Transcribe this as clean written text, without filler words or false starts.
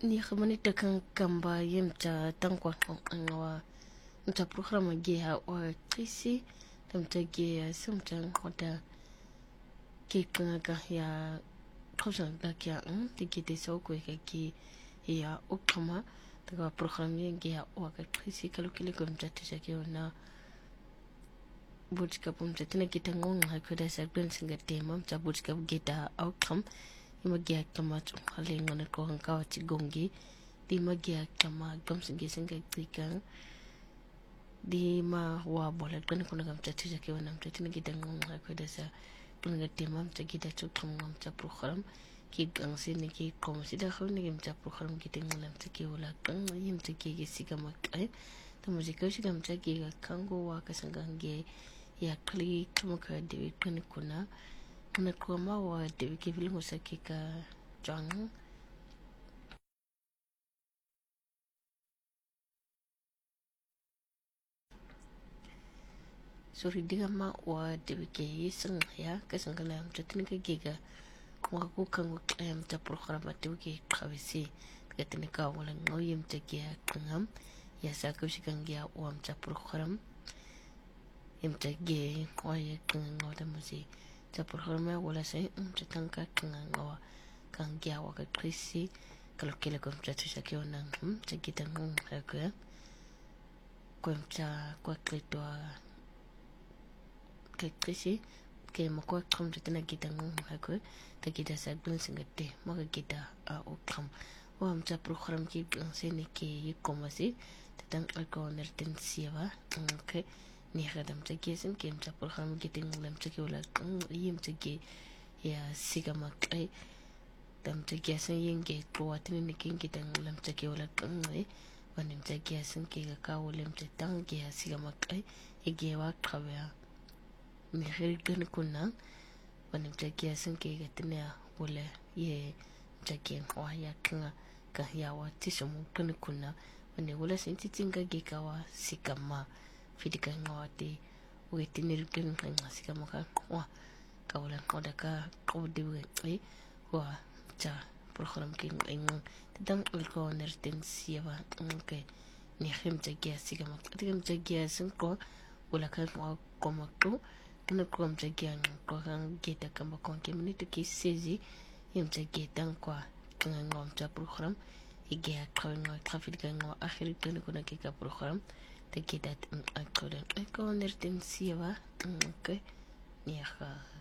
Ni khamanita kan kamba yemta tankwa ngawa mta programa ge ha o trisi tamta ge sumtan hoda ke kanga ya khosan da kya tiki te so ko ke ya ukama taga programa ge ha o ka trisi kalukile ko mta tisa ke na bujka pumta tina kita ngong ha ko da sa ben singa tema mta bujka geta outcome imagia kama halengo na ko hangkawa chigongi di magia kama gamsingi singa tika di ma wa bola kan ko ngam tati ke wanam tati na kita ngong ha ko dasa punga tema mta kita chukum ngam cha program ki gang sini ki kom sida ko ni mta program kita ngam ta ke wala kan yim ta ke siga makai ta muzika shi gam ta ke kango wa ka sangange ya kli kuma ka de kan kuna kuna kuma wa de ke film usaki ka jang sorry diga ma wa de ke yisang ya ka sangala am tatin ka giga kuma ku kan am ta program ta ke kawisi ka tin ka wala ngoyim ta ke kangam ya sa ko shi kan ya wa am ta program yim ta ge wa ya kan ngota musi ta programa wala sai ta tanka kan ngawa kan gya wa ka krisi kalau kila ko ta tu sa ke ona ta kita ngong ha ko ta ko klito ke krisi ke mo ko kom ta na kita ngong ha ko ta kita sa gun singate mo ka kita o kam wa am ta program ki se ne ke yi komasi ta tan ko nerten siwa ke ni khadam ta ke sin ke ta program ki tin lam ta ke wala yim ta ke ya siga makai tam ta ke sin yin ke ko atin ni kin ki tan lam ta ke wala wanim ta ke sin ke ka lam ta tan ke siga makai ige wa khawa ni khir kan kunna wanim ta ke sin ke ga tin ya wala ye ta ke wa ya kan ka ya wa tisum kan kunna wani wala sin tin ga ge ka wa sikama fidika ngawati weti nirken ngasi kama ka wa kawala oda ka kodi we wa cha program king ing tang ko nerten siwa ke ni khim ta gya sigama tigam ta gya sun ko wala ka ko koma ko kana ko am ta gya ko kan geta kama ko ke minute ki sezi yim ta geta ko kan ngam ta program igya ko ngam traffic ngam akhir kan ko na ke ka program te kita akoran nerten siwa ke ni